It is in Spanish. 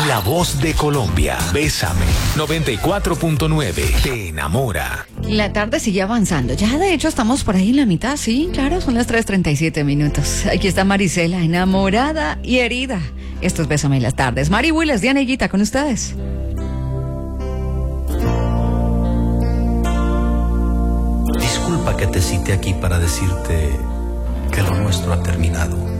La voz de Colombia. Bésame. 94.9. Te enamora. La tarde sigue avanzando. Ya de hecho estamos por ahí en la mitad, sí, claro, son las 3:37 minutos. Aquí está Marisela, enamorada y herida. Esto es Bésame en las tardes. Mari Willis, Diana Higuita, con ustedes. Disculpa que te cite aquí para decirte que lo nuestro ha terminado.